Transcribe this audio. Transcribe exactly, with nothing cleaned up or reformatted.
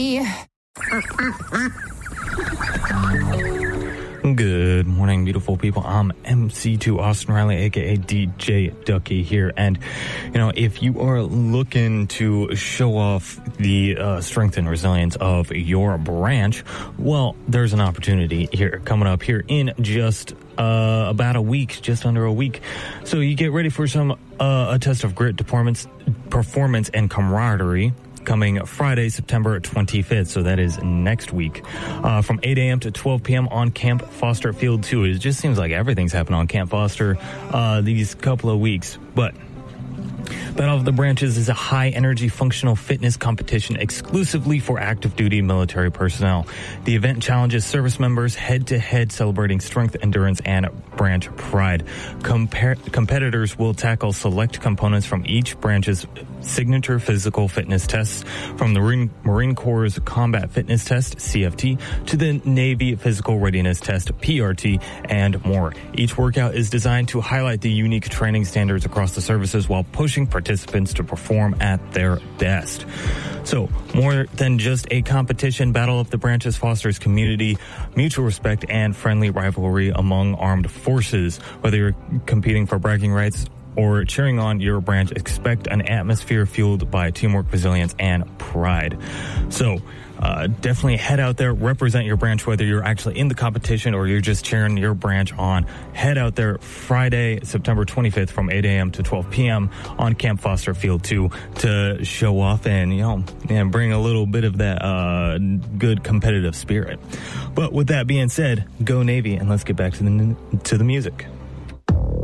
Good morning, beautiful people. I'm M C two Austin Riley, aka D J Ducky here. And, you know, if you are looking to show off the uh, strength and resilience of your branch, well, there's an opportunity here coming up here in just uh, about a week, just under a week. So you get ready for some uh, a test of grit, performance, performance, and camaraderie. Coming Friday, September twenty-fifth, so that is next week, uh, from eight a.m. to twelve p.m. on Camp Foster Field two. It just seems like everything's happening on Camp Foster uh, these couple of weeks, but Battle of the Branches is a high-energy functional fitness competition exclusively for active-duty military personnel. The event challenges service members head-to-head, celebrating strength, endurance, and branch pride. Compar- competitors will tackle select components from each branch's signature physical fitness tests, from the Marine, Marine Corps' Combat Fitness Test, C F T, to the Navy Physical Readiness Test, P R T, and more. Each workout is designed to highlight the unique training standards across the services while pushing participants to perform at their best. So, more than just a competition, Battle of the Branches fosters community, mutual respect, and friendly rivalry among armed forces. Whether you're competing for bragging rights or cheering on your branch, expect an atmosphere fueled by teamwork, resilience, and pride. So, uh, definitely head out there, represent your branch, whether you're actually in the competition or you're just cheering your branch on. Head out there Friday, September twenty-fifth from eight a.m. to twelve p.m. on Camp Foster Field two to show off and, you know, and bring a little bit of that uh, good competitive spirit. But with that being said, go Navy, and let's get back to the to the music.